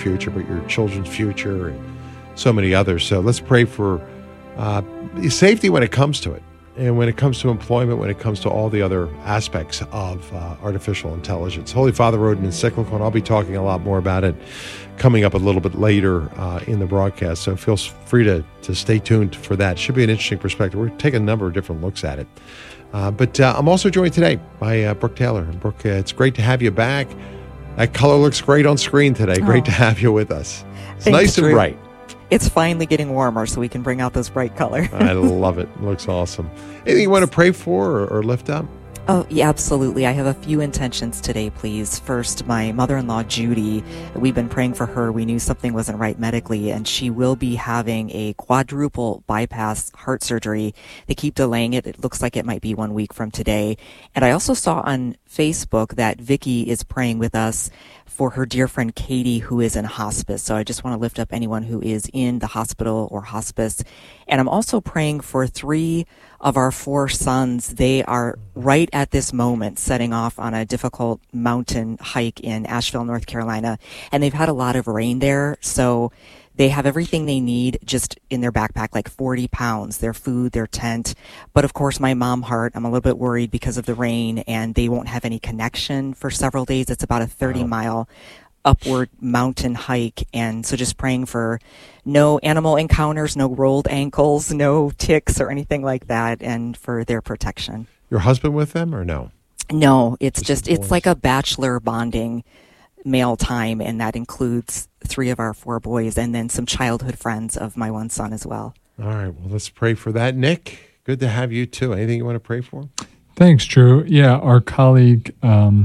future, but your children's future and so many others. So let's pray for safety when it comes to it. And when it comes to employment, when it comes to all the other aspects of artificial intelligence. Holy Father wrote an encyclical, and I'll be talking a lot more about it coming up a little bit later in the broadcast. So feel free to stay tuned for that. Should be an interesting perspective. We're taking a number of different looks at it. But I'm also joined today by Brooke Taylor. And Brooke, it's great to have you back. That color looks great on screen today. Great to have you with us. It's nice and bright. It's finally getting warmer, so we can bring out those bright colors. I love it. It looks awesome. Anything you want to pray for or lift up? Oh, yeah, absolutely. I have a few intentions today, please. First, my mother-in-law, Judy, we've been praying for her. We knew something wasn't right medically, and she will be having a quadruple bypass heart surgery. They keep delaying it. It looks like it might be 1 week from today. And I also saw on Facebook that Vicky is praying with us for her dear friend Katie, who is in hospice. So I just want to lift up anyone who is in the hospital or hospice. And I'm also praying for 3 of our 4 sons. They are right at this moment setting off on a difficult mountain hike in Asheville, North Carolina. And they've had a lot of rain there. So they have everything they need just in their backpack, like 40 pounds, their food, their tent. But of course, my mom heart, I'm a little bit worried because of the rain, and they won't have any connection for several days. It's about a 30-mile upward mountain hike. And so just praying for no animal encounters, no rolled ankles, no ticks or anything like that, and for their protection. Your husband with them or no? No, it's like a bachelor bonding male time, and that includes 3 of our 4 boys and then some childhood friends of my one son as well. All right, well, let's pray for that. Nick, good to have you too. Anything you want to pray for? Thanks, Drew. Yeah, our colleague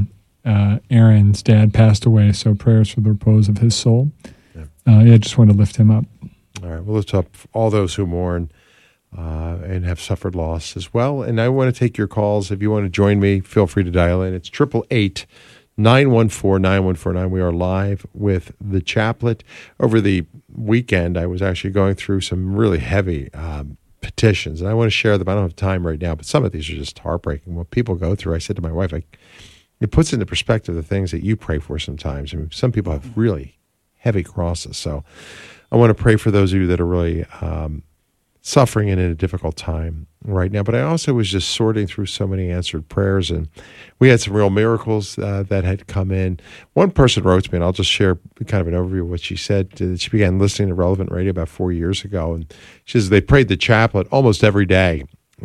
Aaron's dad passed away, so prayers for the repose of his soul. Yeah, just want to lift him up. All right, we'll lift up all those who mourn and have suffered loss as well. And I want to take your calls. If you want to join me, feel free to dial in. It's 888-914-9149. We are live with the Chaplet. Over the weekend, I was actually going through some really heavy petitions, and I want to share them. I don't have time right now, but some of these are just heartbreaking. What people go through, I said to my wife, it puts into perspective the things that you pray for sometimes. I mean, some people have really heavy crosses, so I want to pray for those of you that are really suffering and in a difficult time right now. But I also was just sorting through so many answered prayers, and we had some real miracles that had come in. One person wrote to me, and I'll just share kind of an overview of what she said. She began listening to Relevant Radio about 4 years ago, and she says they prayed the Chaplet almost every day,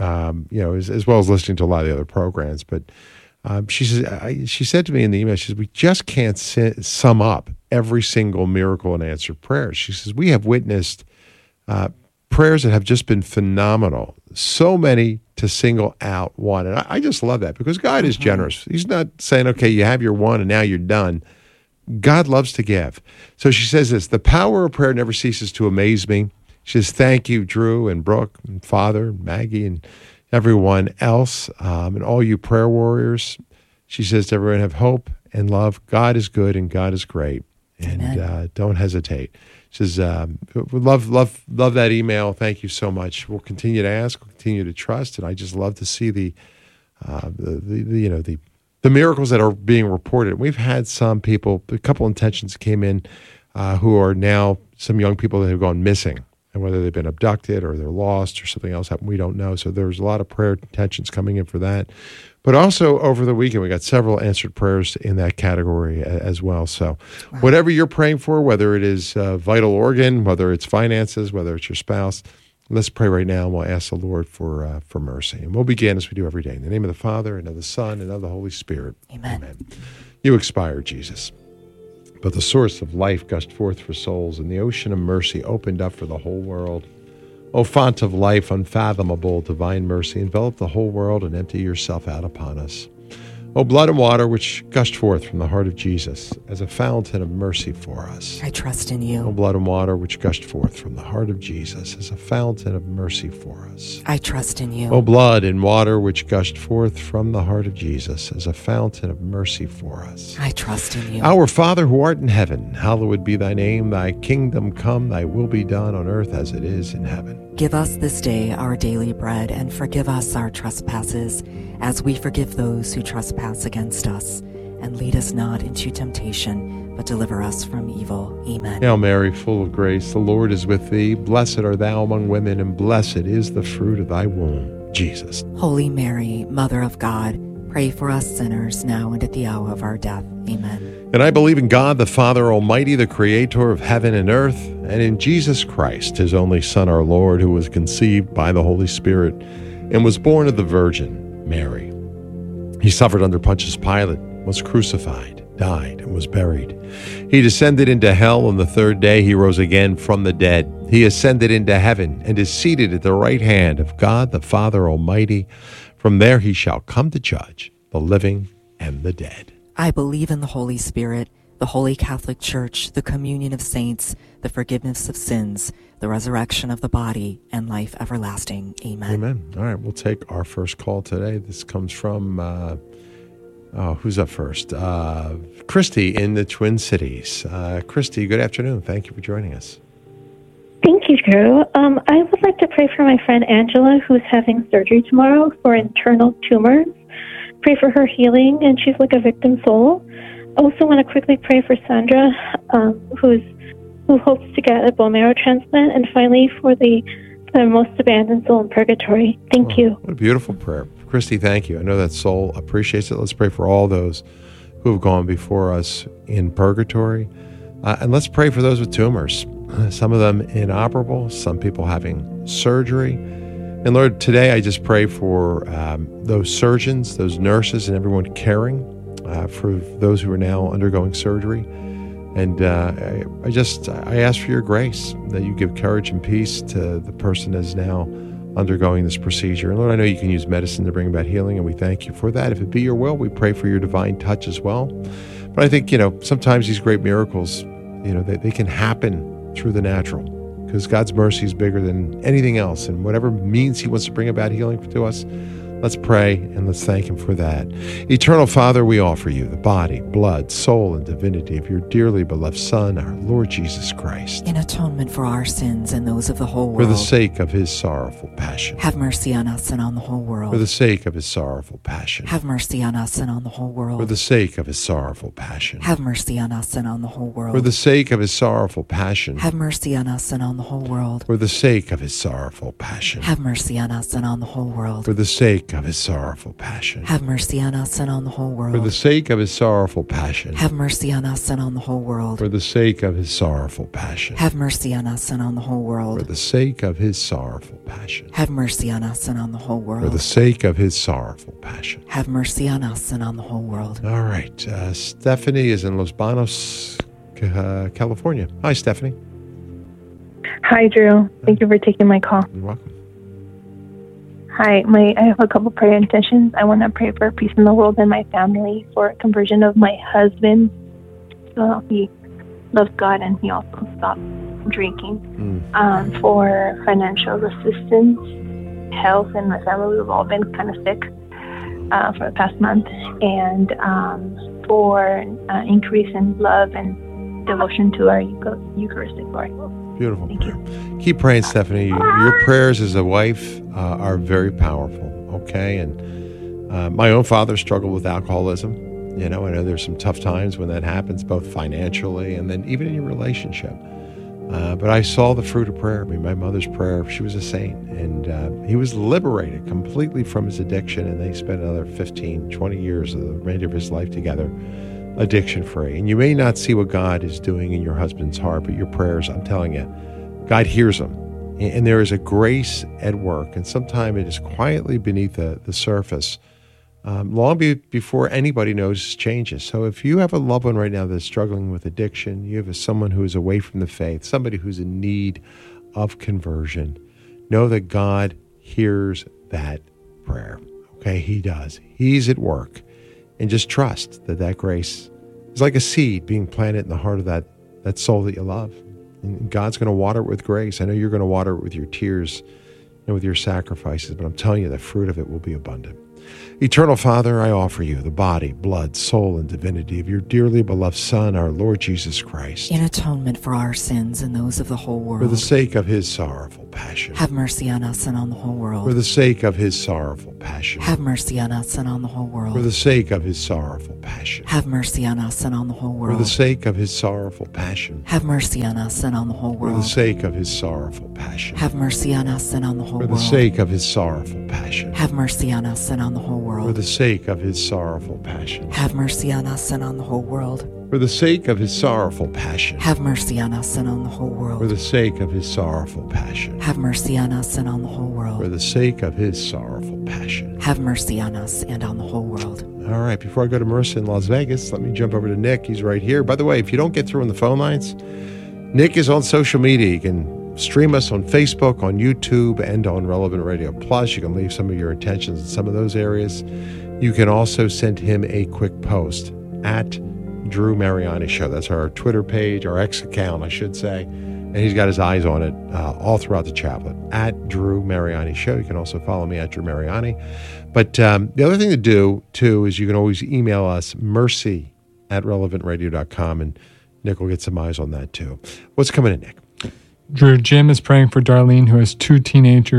as well as listening to a lot of the other programs. But she said to me in the email, she says, we just can't sum up every single miracle and answered prayer. She says, we have witnessed prayers that have just been phenomenal. So many to single out one. And I just love that because God is generous. He's not saying, okay, you have your one and now you're done. God loves to give. So she says this, the power of prayer never ceases to amaze me. She says, thank you, Drew and Brooke and Father, and Maggie and everyone else, and all you prayer warriors. She says to everyone, have hope and love. God is good and God is great. And don't hesitate. She says, love that email. Thank you so much. We'll continue to ask, we'll continue to trust, and I just love to see the miracles that are being reported. We've had some people, a couple intentions came in who are now some young people that have gone missing, and whether they've been abducted or they're lost or something else happened, we don't know. So there's a lot of prayer intentions coming in for that. But also over the weekend, we got several answered prayers in that category as well. So whatever you're praying for, whether it is a vital organ, whether it's finances, whether it's your spouse, let's pray right now, and we'll ask the Lord for mercy. And we'll begin as we do every day. In the name of the Father, and of the Son, and of the Holy Spirit. Amen. You expired, Jesus. But the source of life gushed forth for souls, and the ocean of mercy opened up for the whole world. O font of life, unfathomable, divine mercy, envelop the whole world and empty yourself out upon us. O blood and water which gushed forth from the heart of Jesus as a fountain of mercy for us. I trust in you. O blood and water which gushed forth from the heart of Jesus as a fountain of mercy for us. I trust in you. O blood and water which gushed forth from the heart of Jesus as a fountain of mercy for us. I trust in you. Our Father who art in heaven, hallowed be thy name. Thy kingdom come, thy will be done on earth as it is in heaven. Give us this day our daily bread, and forgive us our trespasses, as we forgive those who trespass against us. and lead us not into temptation, but deliver us from evil. Amen. Hail Mary, full of grace, the Lord is with thee. Blessed art thou among women, and blessed is the fruit of thy womb, Jesus. Holy Mary, Mother of God, pray for us sinners, now and at the hour of our death. Amen. And I believe in God, the Father Almighty, the creator of heaven and earth, and in Jesus Christ, his only Son, our Lord, who was conceived by the Holy Spirit and was born of the Virgin Mary. He suffered under Pontius Pilate, was crucified, died, and was buried. He descended into hell. On the third day he rose again from the dead. He ascended into heaven and is seated at the right hand of God the Father Almighty. From there he shall come to judge the living and the dead. I believe in the Holy Spirit, the Holy Catholic Church, the communion of saints, the forgiveness of sins, the resurrection of the body, and life everlasting. Amen. Amen. All right, we'll take our first call today. This comes from, who's up first? Christy in the Twin Cities. Christy, good afternoon. Thank you for joining us. Thank you, Drew. I would like to pray for my friend Angela, who's having surgery tomorrow for internal tumors. Pray for her healing, and she's like a victim soul. I also want to quickly pray for Sandra, who hopes to get a bone marrow transplant, and finally for the most abandoned soul in purgatory. Thank you. What a beautiful prayer. Christy, thank you. I know that soul appreciates it. Let's pray for all those who have gone before us in purgatory. And let's pray for those with tumors, some of them inoperable, some people having surgery. And Lord, today I just pray for those surgeons, those nurses, and everyone caring for those who are now undergoing surgery. And I ask for your grace, that you give courage and peace to the person that is now undergoing this procedure. And Lord, I know you can use medicine to bring about healing, and we thank you for that. If it be your will, we pray for your divine touch as well. But I think, sometimes these great miracles, they can happen through the natural, because God's mercy is bigger than anything else. And whatever means he wants to bring about healing to us, let's pray and let's thank him for that. Eternal Father, we offer you the body, blood, soul, and divinity of your dearly beloved Son, our Lord Jesus Christ, in atonement for our sins and those of the whole world. For the sake of his sorrowful passion. Have mercy on us and on the whole world. For the sake of his sorrowful passion. Have mercy on us and on the whole world. For the sake of his sorrowful passion. Have mercy on us and on the whole world. For the sake of his sorrowful passion. Have mercy on us and on the whole world. For the sake of his sorrowful passion. Have mercy on us and on the whole world. For the sake of his sorrowful passion. Have mercy on us and on the whole world. For the sake of his sorrowful passion. Have mercy on us and on the whole world. For the sake of his sorrowful passion. Have mercy on us and on the whole world. For the sake of his sorrowful passion. Have mercy on us and on the whole world. For the sake of his sorrowful passion. Have mercy on us and on the whole world. All right. Stephanie is in Los Banos, California. Hi, Stephanie. Hi, Drew. Thank you for taking my call. You're welcome. Hi, I have a couple prayer intentions. I want to pray for peace in the world and my family, for conversion of my husband. So he loves God and he also stopped drinking. For financial assistance, health, and my family, we've all been kind of sick for the past month. And for increase in love and devotion to our Eucharistic Lord. Beautiful. Thank you. Keep praying, Stephanie. Your prayers as a wife are very powerful, okay? And my own father struggled with alcoholism. I know there's some tough times when that happens, both financially and then even in your relationship. But I saw the fruit of prayer. My mother's prayer, she was a saint. And he was liberated completely from his addiction, and they spent another 15, 20 years of the remainder of his life together, addiction-free. And you may not see what God is doing in your husband's heart, but your prayers, I'm telling you, God hears them. And there is a grace at work, and sometimes it is quietly beneath the surface, long before anybody notices changes. So if you have a loved one right now that's struggling with addiction, you have someone who is away from the faith, somebody who's in need of conversion, know that God hears that prayer. Okay, he does. He's at work. And just trust that grace is like a seed being planted in the heart of that soul that you love. And God's going to water it with grace. I know you're going to water it with your tears and with your sacrifices, but I'm telling you, the fruit of it will be abundant. Eternal Father, I offer you the body, blood, soul, and divinity of your dearly beloved Son, our Lord Jesus Christ, in atonement for our sins and those of the whole world. for the sake of his sorrowful passion. Have mercy on us and on the whole world. For the sake of his sorrowful passion. Have mercy on us and on the whole world. For the sake of his sorrowful passion. Have mercy on us and on the whole world. For the sake of his sorrowful passion. Have mercy on us and on the whole For world. the sake of his sorrowful passion. Have mercy on us and on the whole For world. the sake of his sorrowful passion. Have mercy on us and on the whole world. For the sake of his sorrowful passion. Have mercy on us and on the whole world. For the sake of his sorrowful passion. Have mercy on us and on the whole world. For the sake of his sorrowful passion. Have mercy on us and on the whole world. For the sake of his sorrowful passion. Have mercy on us and on the whole world. All right, before I go to Marissa in Las Vegas, let me jump over to Nick. He's right here. By the way, if you don't get through on the phone lines, Nick is on social media. You can stream us on Facebook, on YouTube, and on Relevant Radio Plus. You can leave some of your intentions in some of those areas. You can also send him a quick post at Drew Mariani Show. That's our Twitter page, our X account, I should say. And he's got his eyes on it all throughout the chaplet, at Drew Mariani Show. You can also follow me at Drew Mariani. But the other thing to do, too, is you can always email us, mercy@relevantradio.com, and Nick will get some eyes on that, too. What's coming in, Nick? Drew, Jim is praying for Darlene, who has two teenage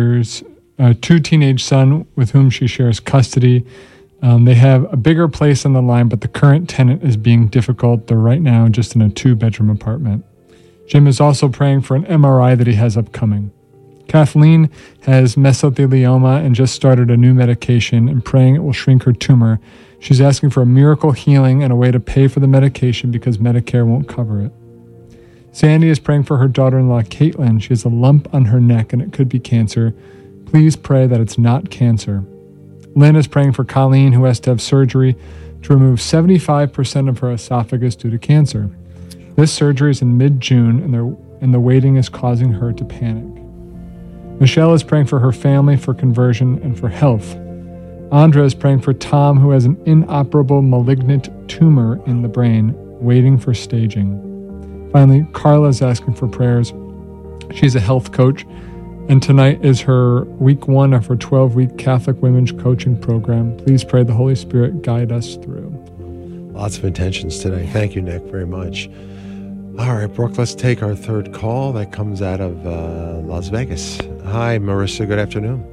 son with whom she shares custody. They have a bigger place on the line, but the current tenant is being difficult. They're right now just in a 2-bedroom apartment. Jim is also praying for an MRI that he has upcoming. Kathleen has mesothelioma and just started a new medication and praying it will shrink her tumor. She's asking for a miracle healing and a way to pay for the medication because Medicare won't cover it. Sandy is praying for her daughter-in-law, Caitlin. She has a lump on her neck and it could be cancer. Please pray that it's not cancer. Lynn is praying for Colleen, who has to have surgery to remove 75% of her esophagus due to cancer. This surgery is in mid-June, and the waiting is causing her to panic. Michelle is praying for her family, for conversion, and for health. Andra is praying for Tom, who has an inoperable malignant tumor in the brain, waiting for staging. Finally, Carla is asking for prayers. She's a health coach, and tonight is her week 1 of her 12-week Catholic Women's Coaching Program. Please pray the Holy Spirit guide us through. Lots of intentions today. Thank you, Nick, very much. All right, Brooke, let's take our third call. That comes out of Las Vegas. Hi, Marissa. Good afternoon.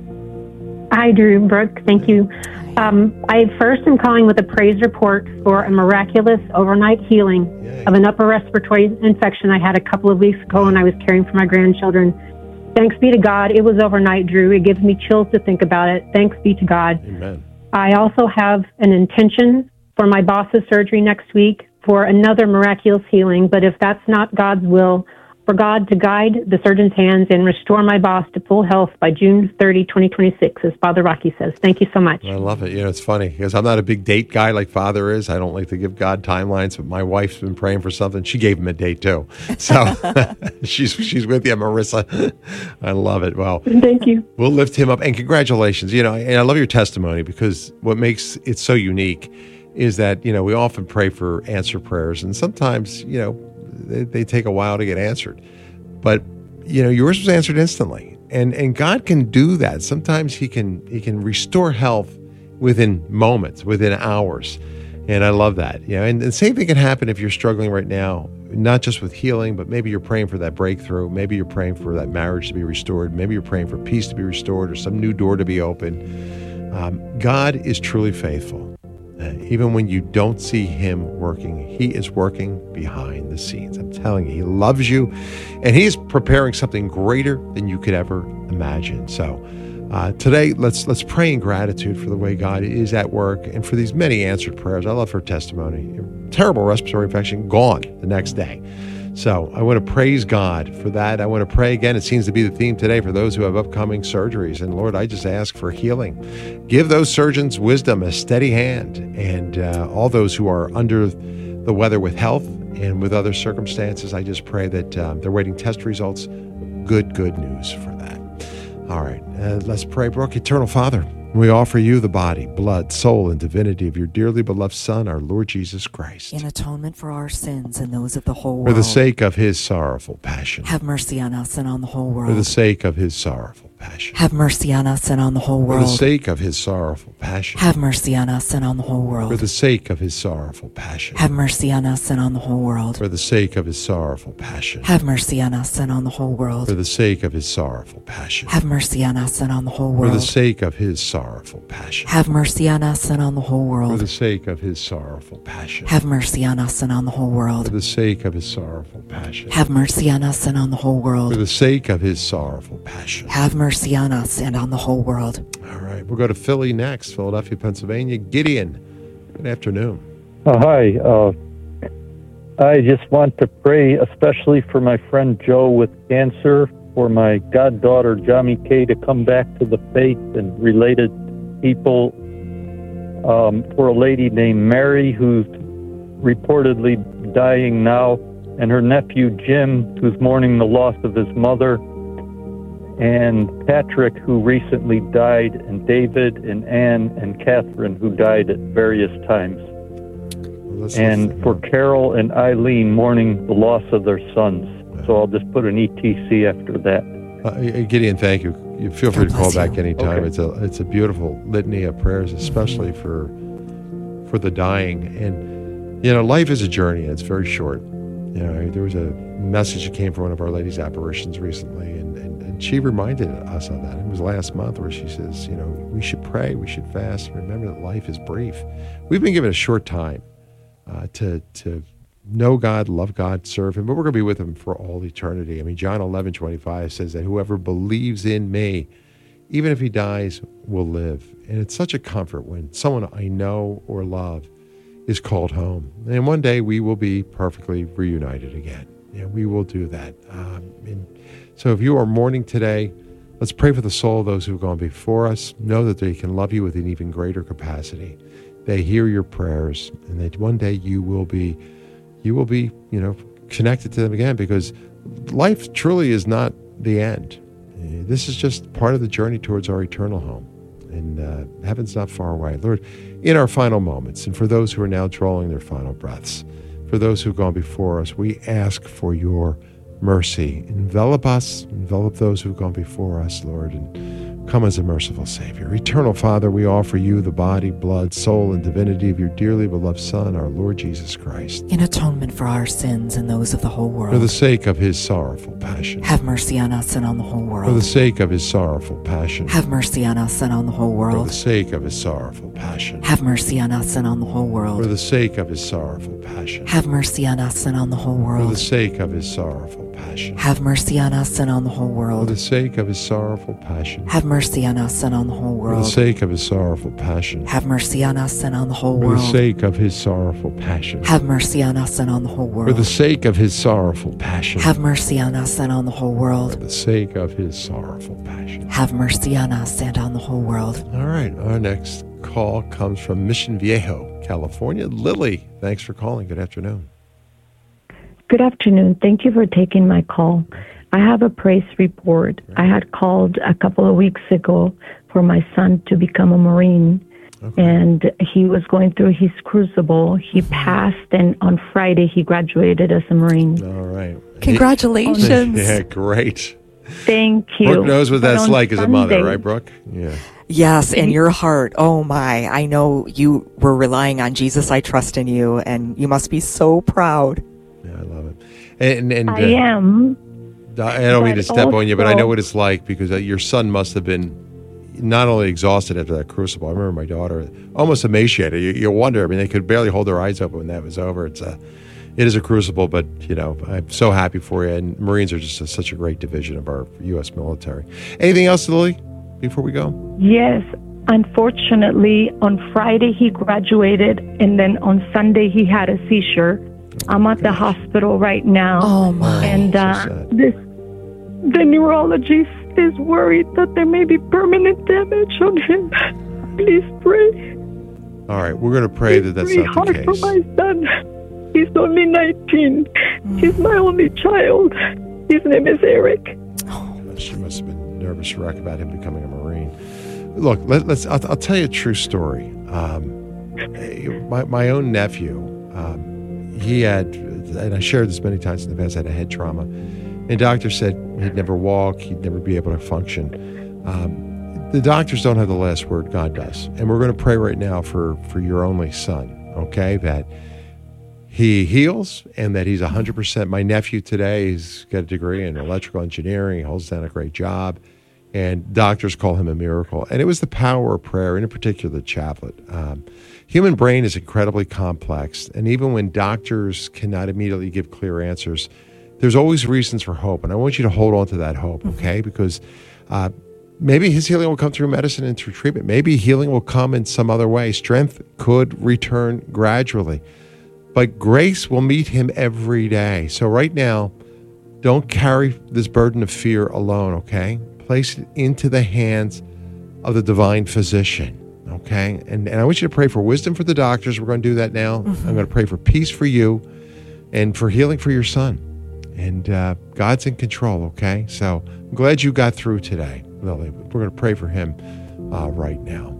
Hi, Drew. Brooke, thank you. I first am calling with a praise report for a miraculous overnight healing of an upper respiratory infection I had a couple of weeks ago when I was caring for my grandchildren. Thanks be to God. It was overnight, Drew. It gives me chills to think about it. Thanks be to God. Amen. I also have an intention for my boss's surgery next week for another miraculous healing, but if that's not God's will, for God to guide the surgeon's hands and restore my boss to full health by June 30, 2026, as Father Rocky says. Thank you so much. I love it. You know, it's funny because I'm not a big date guy like Father is. I don't like to give God timelines, but my wife's been praying for something. She gave him a date too. So she's with you, Marissa. I love it. Well, thank you. We'll lift him up. And congratulations. You know, and I love your testimony because what makes it so unique is that, you know, we often pray for answer prayers, and sometimes, you know, they take a while to get answered. But, you know, yours was answered instantly. And God can do that. Sometimes he can restore health within moments, within hours. And I love that. You know, and the same thing can happen if you're struggling right now, not just with healing, but maybe you're praying for that breakthrough. Maybe you're praying for that marriage to be restored. Maybe you're praying for peace to be restored or some new door to be opened. God is truly faithful. Even when you don't see him working, he is working behind the scenes. I'm telling you, he loves you, and he's preparing something greater than you could ever imagine. So today, let's pray in gratitude for the way God is at work and for these many answered prayers. I love her testimony. Terrible respiratory infection, gone the next day. So I want to praise God for that. I want to pray again. It seems to be the theme today for those who have upcoming surgeries. And Lord, I just ask for healing. Give those surgeons wisdom, a steady hand, and all those who are under the weather with health and with other circumstances, I just pray that they're waiting test results. Good news for that. All right, let's pray. Brooke, Eternal Father, we offer you the body, blood, soul, and divinity of your dearly beloved Son, our Lord Jesus Christ, in atonement for our sins and those of the whole world. For the sake of his sorrowful passion. Have mercy on us and on the whole world. For the sake of his sorrowful passion. Have mercy on us and on the whole For world. the sake of his sorrowful passion. Have mercy on us and on the whole world. For the sake of his sorrowful passion. Have mercy on us and on the whole world. For the sake of his sorrowful passion. Have mercy on us and on the whole world. For the sake of his sorrowful passion. Have mercy on us and on the whole For world. the sake of his sorrowful passion. Have mercy on us and on the whole For world. the sake of his sorrowful passion. Have mercy on us and on the whole For world. the sake of his sorrowful passion. Have mercy on us and on the whole For world. the sake of his sorrowful passion. Have mercy on us and on the whole world. All right, we'll go to Philly next, Philadelphia, Pennsylvania. Gideon, good afternoon. Hi. I just want to pray especially for my friend Joe with cancer, for my goddaughter, Johnny Kay, to come back to the faith and related people, for a lady named Mary who's reportedly dying now, and her nephew Jim, who's mourning the loss of his mother, and Patrick, who recently died, and David and Anne and Catherine, who died at various times. And for Carol and Eileen, mourning the loss of their sons. So I'll just put an ETC after that. Gideon, thank you. You feel free to call back anytime. Okay. It's a beautiful litany of prayers, especially for the dying. And life is a journey, and it's very short. There was a message that came from one of Our Lady's apparitions recently, and she reminded us of that. It was last month where she says, we should pray, we should fast, remember that life is brief. We've been given a short time to know God, love God, serve Him, but we're going to be with Him for all eternity. I mean, John 11:25 says that whoever believes in me, even if he dies, will live. And it's such a comfort when someone I know or love is called home. And one day we will be perfectly reunited again. We will do that. And so if you are mourning today, let's pray for the soul of those who have gone before us. Know that they can love you with an even greater capacity. They hear your prayers, and that one day you will be, connected to them again, because life truly is not the end. This is just part of the journey towards our eternal home. And heaven's not far away. Lord, in our final moments, and for those who are now drawing their final breaths, for those who've gone before us, we ask for your mercy. Envelop us, envelop those who've gone before us, Lord, and come as a merciful Savior. Eternal Father, we offer you the body, blood, soul, and divinity of your dearly beloved Son, our Lord Jesus Christ. In atonement for our sins and those of the whole world. For the sake of his sorrowful passion. Have mercy on us and on the whole world. For the sake of his sorrowful passion. Have mercy on us and on the whole world. For the sake of his sorrowful passion. Have mercy on us and on the whole For world. the sake of his sorrowful passion. Have mercy on us and on the whole For the world. sake of his sorrowful passion. Have mercy on us and on the whole For world. the sake of his sorrowful passion. Have mercy on us and on the whole For the world. sake of his sorrowful passion. Have mercy on us and on the whole For the world. sake of his sorrowful passion. Have mercy on us and on the whole For world. the sake of his sorrowful passion. Have mercy on us and on the whole For world. the sake of his sorrowful passion. Have mercy on us and on the whole world. All right, our next call comes from Mission Viejo, California. Lily, thanks for calling. Good afternoon. Good afternoon. Thank you for taking my call. I have a praise report. I had called a couple of weeks ago for my son to become a Marine, and he was going through his crucible. He passed, and on Friday he graduated as a Marine. All right. Congratulations. Yeah, great. Thank you. Brooke knows what But that's on like as a mother, Sunday- right, Brooke? Yeah. Yes, and your heart. Oh my, I know you were relying on Jesus. I trust in you, and you must be so proud. Yeah, I love it. And I am. I don't mean to But step on you, but I know also- what it's like, because your son must have been not only exhausted after that crucible. I remember my daughter almost emaciated. You wonder. I mean, they could barely hold their eyes open when that was over. It is a crucible, but I'm so happy for you. And Marines are just such a great division of our U.S. military. Anything else, Lily, before we go? Yes. Unfortunately, on Friday he graduated, and then on Sunday he had a seizure. I'm at the hospital right now. Oh my. And so sad. the neurologist is worried that there may be permanent damage on him. Please pray. All right, we're going to pray that that's It's not the very hard case. for my son. He's only 19. He's my only child. His name is Eric. She must have been nervous wreck about him becoming a Marine. Look, I'll tell you a true story. My own nephew, he had, and I shared this many times in the past, had a head trauma. And doctors said he'd never walk, he'd never be able to function. The doctors don't have the last word. God does. And we're going to pray right now for your only son, okay, that he heals and that he's 100%. My nephew today, he's got a degree in electrical engineering. He holds down a great job. And doctors call him a miracle. And it was the power of prayer, and in particular the chaplet. Human brain is incredibly complex. And even when doctors cannot immediately give clear answers, there's always reasons for hope. And I want you to hold on to that hope, okay? Because maybe his healing will come through medicine and through treatment. Maybe healing will come in some other way. Strength could return gradually. But grace will meet him every day. So right now, don't carry this burden of fear alone, okay? Place it into the hands of the divine physician, okay? And I want you to pray for wisdom for the doctors. We're going to do that now. I'm going to pray for peace for you and for healing for your son. And God's in control, okay? So I'm glad you got through today, Lily. We're going to pray for him right now.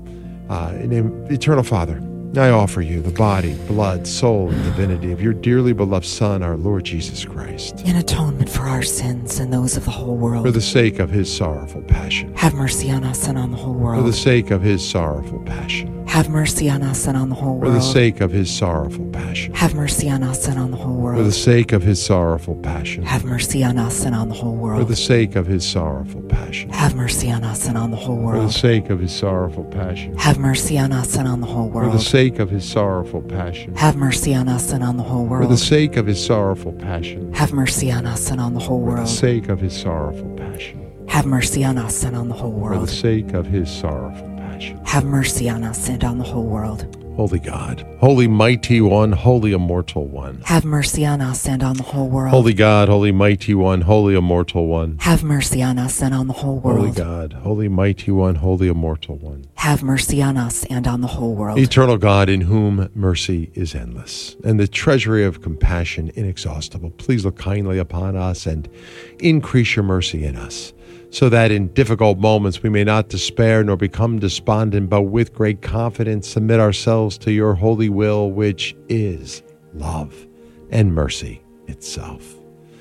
Eternal Father, I offer you the body, blood, soul, and divinity of your dearly beloved Son, our Lord Jesus Christ. In atonement for our sins and those of the whole world. For the sake of his sorrowful passion. Have mercy on us and on the whole world. For the sake of his sorrowful passion. Have mercy on us and on the whole world. For the sake of his sorrowful passion. Have mercy on us and on the whole world. For the sake of his sorrowful passion. Have mercy on us and on the whole world. For the sake of his sorrowful passion. Have mercy on us and on the whole world. For the sake of his sorrowful passion. Have mercy on us and on the whole world. For the sake of his sorrowful passion. Have mercy on us and on the whole world. For the sake of his sorrowful passion. Have mercy on us and on the whole For the world. sake of his sorrowful passion. Have mercy on us and on the whole For the world. sake of his sorrowful passion. Have mercy on us and on the whole world. Holy God, holy mighty one, holy immortal one. Have mercy on us and on the whole world. Holy God, holy mighty one, holy immortal one. Have mercy on us and on the whole world. Holy God, holy mighty one, holy immortal one. Have mercy on us and on the whole world. Eternal God, in whom mercy is endless, and the treasury of compassion inexhaustible, please look kindly upon us and increase your mercy in us, so that in difficult moments we may not despair nor become despondent, but with great confidence submit ourselves to your holy will, which is love and mercy itself.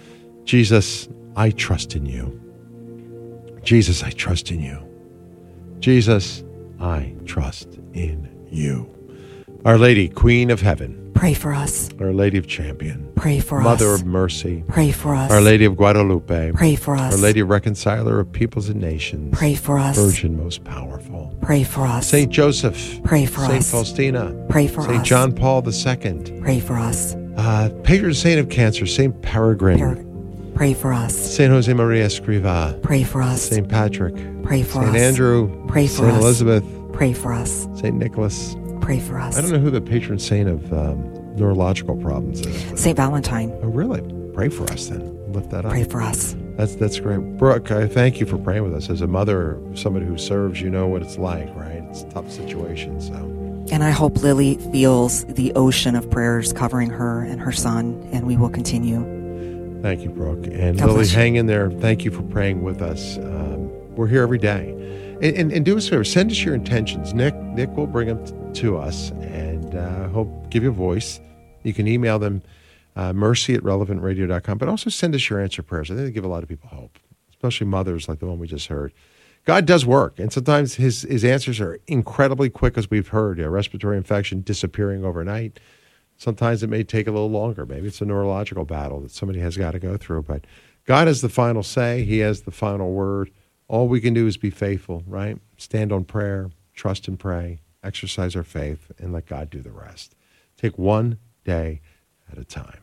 Jesus, I trust in you. Jesus, I trust in you. Jesus, I trust in you. Our Lady, Queen of Heaven, Pray for us. Our Lady of Champion, Pray for Mother us. of Mercy, Pray for us. Our Lady of Guadalupe, Pray for us. Our Lady of Reconciler of Peoples and Nations, Pray for us. Virgin most powerful, Pray for us. Saint Joseph, Pray for Saint us. Faustina, Pray for Saint us. John Paul II, Pray for us. Patron Saint of Cancer, Saint Peregrine, Pray for us. Saint Jose Maria Escrivá, Pray for us. Saint Patrick, Pray for Saint us. Andrew, Pray for Saint us. Elizabeth, Pray for us. Saint Nicholas. Pray for us. I don't know who the patron saint of neurological problems is. but- Saint Valentine. Oh, really? Pray for us then. Lift that up. Pray for us. That's great. Brooke, I thank you for praying with us. As a mother, somebody who serves, you know what it's like, right? It's a tough situation, so. And I hope Lily feels the ocean of prayers covering her and her son, and we will continue. Thank you, Brooke. And God Lily, bless you. hang in there. Thank you for praying with us. We're here every day. And do us a favor, send us your intentions. Nick will bring them to us and hope give you a voice. You can email them, mercy@relevantradio.com, but also send us your answer prayers. I think they give a lot of people hope, especially mothers like the one we just heard. God does work, and sometimes his answers are incredibly quick, as we've heard. A respiratory infection disappearing overnight. Sometimes it may take a little longer. Maybe it's a neurological battle that somebody has got to go through. But God has the final say. He has the final word. All we can do is be faithful, right? Stand on prayer, trust and pray, exercise our faith, and let God do the rest. Take one day at a time.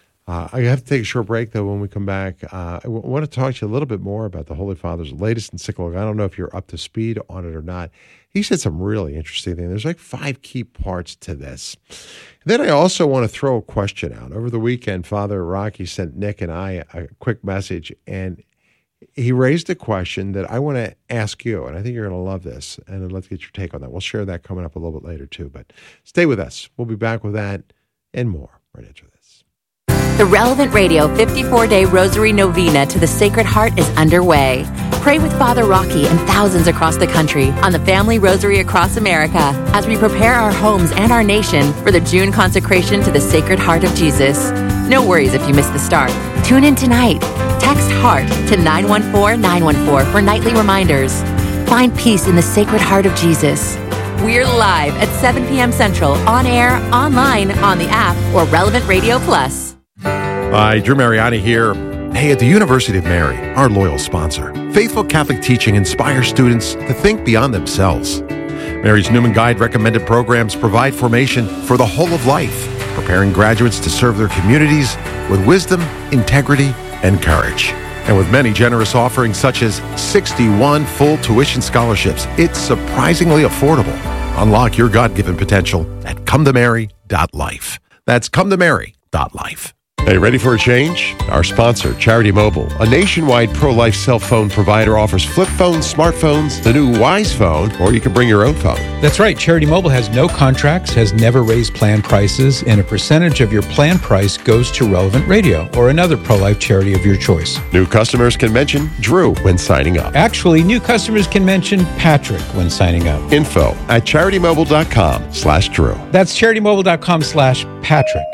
I have to take a short break, though. When we come back, I want to talk to you a little bit more about the Holy Father's latest encyclical. I don't know if you're up to speed on it or not. He said some really interesting things. There's like 5 key parts to this. And then I also want to throw a question out. Over the weekend, Father Rocky sent Nick and I a quick message, and he raised a question that I want to ask you, and I think you're going to love this, and let's get your take on that. We'll share that coming up a little bit later, too. But stay with us. We'll be back with that and more right after this. The Relevant Radio 54-Day Rosary Novena to the Sacred Heart is underway. Pray with Father Rocky and thousands across the country on the Family Rosary across America as we prepare our homes and our nation for the June consecration to the Sacred Heart of Jesus. No worries if you miss the start. Tune in tonight. Text HEART to 914-914 for nightly reminders. Find peace in the Sacred Heart of Jesus. We're live at 7 p.m. Central, on air, online, on the app, or Relevant Radio Plus. Hi, Drew Mariani here. Hey, at the University of Mary, our loyal sponsor, faithful Catholic teaching inspires students to think beyond themselves. Mary's Newman Guide recommended programs provide formation for the whole of life, preparing graduates to serve their communities with wisdom, integrity, and courage. And with many generous offerings such as 61 full tuition scholarships, it's surprisingly affordable. Unlock your God-given potential at cometomary.life. That's cometomary.life. Hey, ready for a change? Our sponsor, Charity Mobile, a nationwide pro-life cell phone provider, offers flip phones, smartphones, the new Wise Phone, or you can bring your own phone. That's right. Charity Mobile has no contracts, has never raised plan prices, and a percentage of your plan price goes to Relevant Radio or another pro-life charity of your choice. New customers can mention Drew when signing up. Actually, new customers can mention Patrick when signing up. Info at CharityMobile.com/Drew. That's CharityMobile.com/Patrick.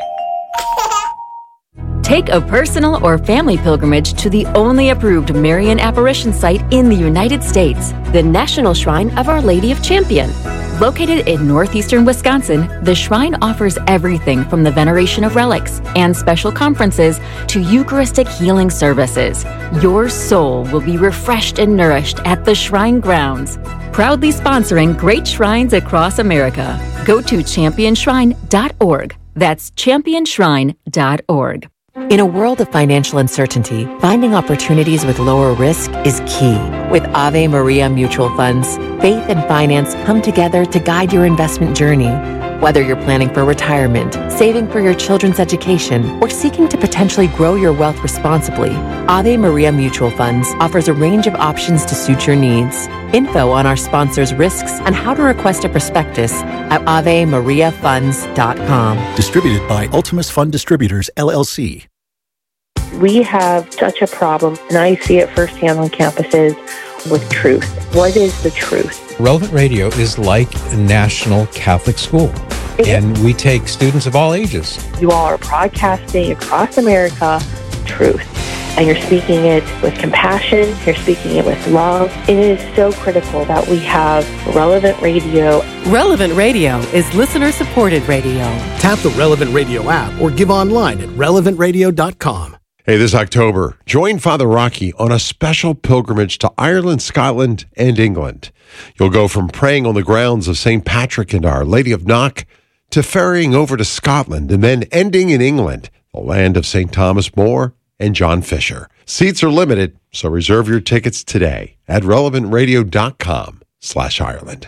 Take a personal or family pilgrimage to the only approved Marian apparition site in the United States, the National Shrine of Our Lady of Champion. Located in northeastern Wisconsin, the shrine offers everything from the veneration of relics and special conferences to Eucharistic healing services. Your soul will be refreshed and nourished at the shrine grounds. Proudly sponsoring great shrines across America. Go to championshrine.org. That's championshrine.org. In a world of financial uncertainty, finding opportunities with lower risk is key. With Ave Maria Mutual Funds, faith and finance come together to guide your investment journey. Whether you're planning for retirement, saving for your children's education, or seeking to potentially grow your wealth responsibly, Ave Maria Mutual Funds offers a range of options to suit your needs. Info on our sponsors' risks and how to request a prospectus at AveMariaFunds.com. Distributed by Ultimus Fund Distributors, LLC. We have such a problem, and I see it firsthand on campuses with truth. What is the truth? Relevant Radio is like a national Catholic school, and we take students of all ages. You all are broadcasting across America truth, and you're speaking it with compassion, you're speaking it with love. It is so critical that we have Relevant Radio. Relevant Radio is listener-supported radio. Tap the Relevant Radio app or give online at relevantradio.com. Hey, this October, join Father Rocky on a special pilgrimage to Ireland, Scotland, and England. You'll go from praying on the grounds of St. Patrick and Our Lady of Knock to ferrying over to Scotland and then ending in England, the land of St. Thomas More and John Fisher. Seats are limited, so reserve your tickets today at relevantradio.com/Ireland.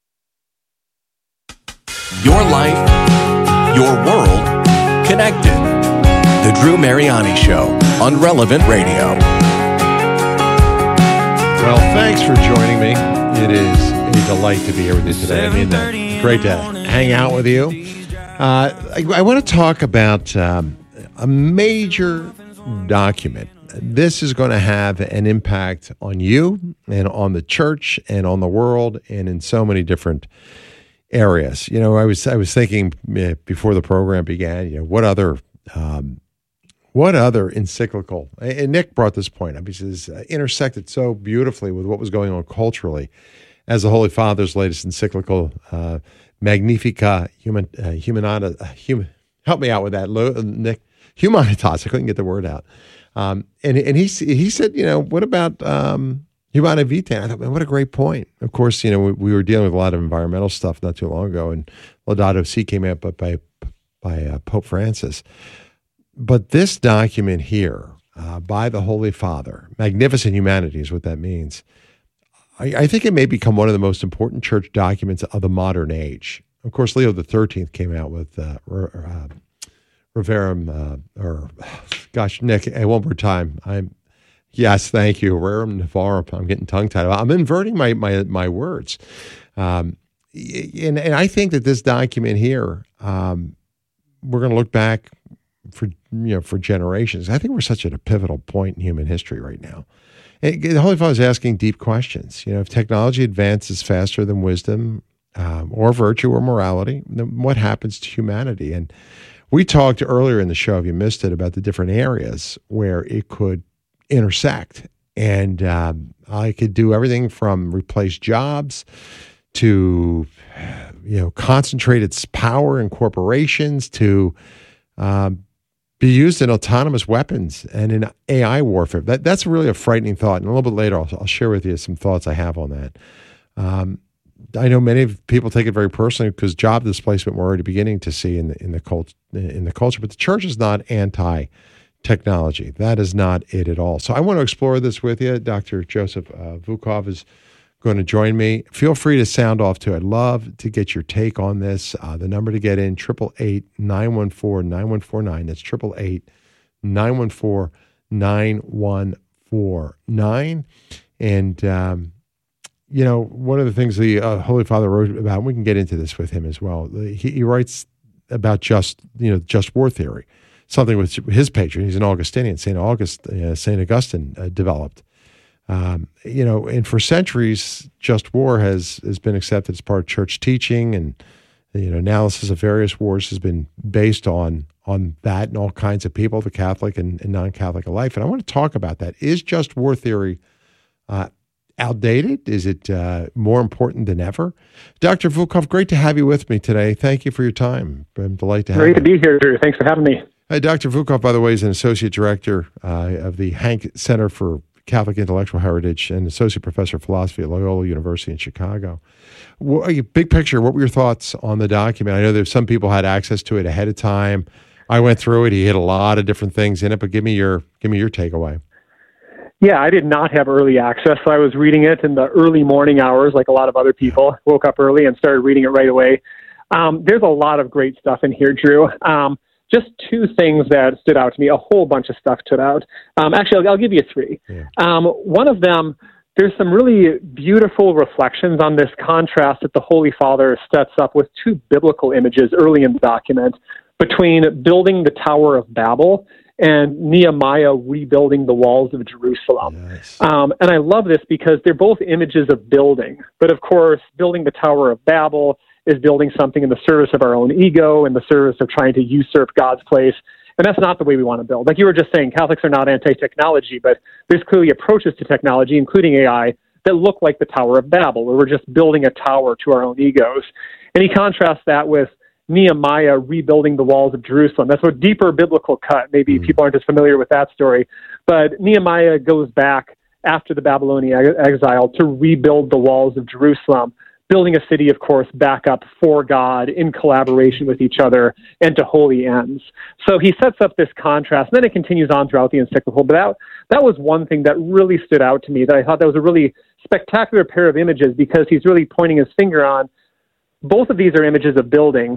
Your life, your world, connected. The Drew Mariani Show on Relevant Radio. Well, thanks for joining me. It is a delight to be here with you today. Great to hang out with you. I want to talk about a major document. This is going to have an impact on you and on the church and on the world and in so many different areas. You know, I was thinking before the program began, you know, what other encyclical, and Nick brought this point up, he says, intersected so beautifully with what was going on culturally as the Holy Father's latest encyclical, Magnificat Humanitas, help me out with that, Nick, Humanitas, I couldn't get the word out. And he said, you know, what about Humanae Vitae? I thought, man, what a great point. Of course, you know, we were dealing with a lot of environmental stuff not too long ago, and Laudato Si came out by Pope Francis. But this document here by the Holy Father, Magnificent Humanity is what that means. I think it may become one of the most important church documents of the modern age. Of course, Leo XIII came out with Reverum, Nick, one more time. Yes, thank you, Rerum Novarum. I'm getting tongue-tied. I'm inverting my words. And I think that this document here, we're going to look back for generations. I think we're such at a pivotal point in human history right now. And the Holy Father is asking deep questions. You know, if technology advances faster than wisdom or virtue or morality, then what happens to humanity? And we talked earlier in the show, if you missed it, about the different areas where it could intersect. And I could do everything from replace jobs to, concentrate its power in corporations to be used in autonomous weapons and in AI warfare. That's really a frightening thought. And a little bit later, I'll share with you some thoughts I have on that. I know many people take it very personally because job displacement we're already beginning to see in the culture. But the church is not anti-technology. That is not it at all. So I want to explore this with you. Dr. Joseph Vukov is going to join me. Feel free to sound off too. I'd love to get your take on this. The number to get in, 888-914-9149. That's 888-914-9149. And, one of the things the Holy Father wrote about, and we can get into this with him as well, he writes about just war theory, something with his patron. He's an Augustinian, St. Augustine developed. And for centuries, just war has been accepted as part of church teaching, and analysis of various wars has been based on that and all kinds of people, the Catholic and non-Catholic alike. And I want to talk about that. Is just war theory outdated? Is it more important than ever? Dr. Vukov, great to have you with me today. Thank you for your time. I'm delighted to have you. Great to be here, Drew. Thanks for having me. Dr. Vukov, by the way, is an associate director of the Hank Center for Catholic Intellectual Heritage and associate professor of philosophy at Loyola University in Chicago. Big picture, what were your thoughts on the document? I know there's some people had access to it ahead of time. I went through it. He hit a lot of different things in it, but give me your takeaway. Yeah, I did not have early access, so I was reading it in the early morning hours like a lot of other people. Woke up early and started reading it right away. There's a lot of great stuff in here, Drew. Just two things that stood out to me. A whole bunch of stuff stood out. Actually, I'll give you three. Yeah. One of them, there's some really beautiful reflections on this contrast that the Holy Father sets up with two biblical images early in the document between building the Tower of Babel and Nehemiah rebuilding the walls of Jerusalem. Yes. And I love this because they're both images of building. But of course, building the Tower of Babel is building something in the service of our own ego, in the service of trying to usurp God's place. And that's not the way we want to build. Like you were just saying, Catholics are not anti-technology, but there's clearly approaches to technology, including AI, that look like the Tower of Babel, where we're just building a tower to our own egos. And he contrasts that with Nehemiah rebuilding the walls of Jerusalem. That's a deeper biblical cut. Maybe people aren't as familiar with that story. But Nehemiah goes back after the Babylonian exile to rebuild the walls of Jerusalem, building a city, of course, back up for God in collaboration with each other and to holy ends. So he sets up this contrast, and then it continues on throughout the encyclical. But that was one thing that really stood out to me, that I thought that was a really spectacular pair of images, because he's really pointing his finger on both of these are images of building.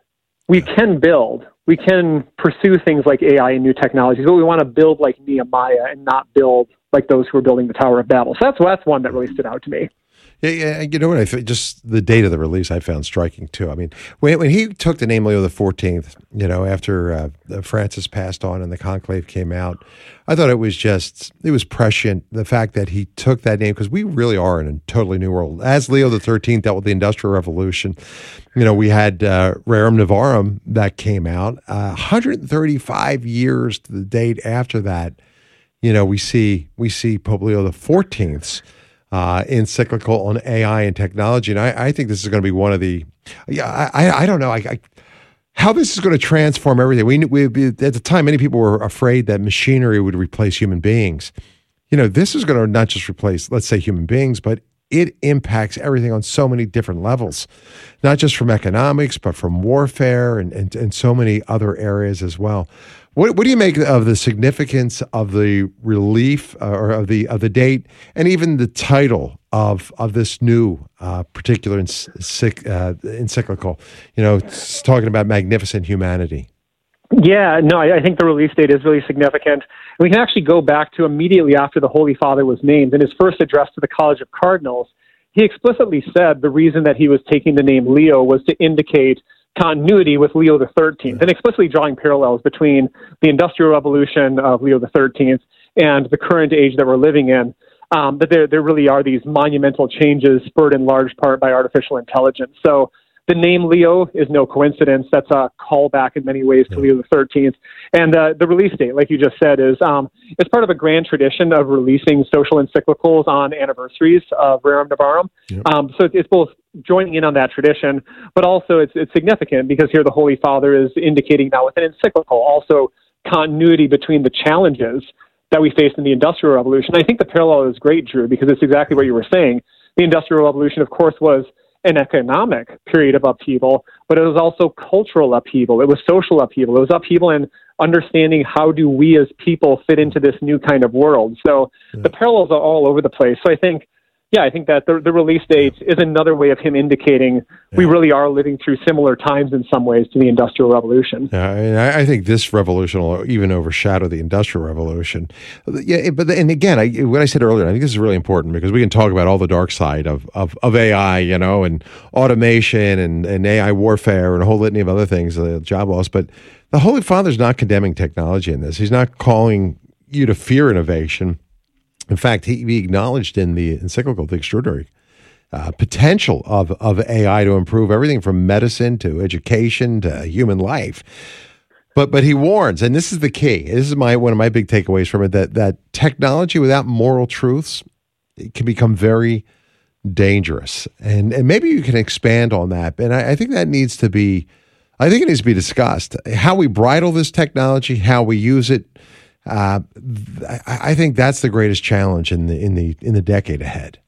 We can build. We can pursue things like AI and new technologies, but we want to build like Nehemiah and not build like those who are building the Tower of Babel. So that's one that really stood out to me. Yeah, you know what? Just the date of the release I found striking too. I mean, when he took the name Leo XIV, after Francis passed on and the conclave came out, I thought it was prescient, the fact that he took that name, because we really are in a totally new world. As Leo XIII dealt with the Industrial Revolution, we had Rerum Novarum that came out. 135 years to the date after that, we see Pope Leo XIV's encyclical on AI and technology. And I think this is going to be one of the, I don't know how this is going to transform everything. We at the time, many people were afraid that machinery would replace human beings. This is going to not just replace, let's say, human beings, but it impacts everything on so many different levels, not just from economics, but from warfare and so many other areas as well. What do you make of the significance of the relief or of the date, and even the title of this new particular encyclical? It's talking about magnificent humanity. Yeah, no, I think the release date is really significant. We can actually go back to immediately after the Holy Father was named. In his first address to the College of Cardinals, he explicitly said the reason that he was taking the name Leo was to indicate continuity with Leo XIII, and explicitly drawing parallels between the Industrial Revolution of Leo XIII and the current age that we're living in. That there really are these monumental changes spurred in large part by artificial intelligence. So The name Leo is no coincidence. That's a callback in many ways to Leo XIII. And the release date, like you just said, is it's part of a grand tradition of releasing social encyclicals on anniversaries of Rerum Novarum. So it's both joining in on that tradition, but also it's significant because here the Holy Father is indicating now with an encyclical also continuity between the challenges that we faced in the Industrial Revolution. I think the parallel is great, Drew, because it's exactly what you were saying. The Industrial Revolution, of course, was an economic period of upheaval, but it was also cultural upheaval. It was social upheaval. It was upheaval in understanding how do we as people fit into this new kind of world. So the parallels are all over the place. So I think that the release date is another way of him indicating we really are living through similar times in some ways to the Industrial Revolution. I think this revolution will even overshadow the Industrial Revolution. And again, what I said earlier, I think this is really important because we can talk about all the dark side of AI, and automation and AI warfare and a whole litany of other things, job loss. But the Holy Father's not condemning technology in this. He's not calling you to fear innovation. In fact, he acknowledged in the encyclical the extraordinary potential of AI to improve everything from medicine to education to human life. But he warns, and this is the key. This is one of my big takeaways from it, that technology without moral truths, it can become very dangerous. And maybe you can expand on that. And I think it needs to be discussed. How we bridle this technology, how we use it. I think that's the greatest challenge in the decade ahead.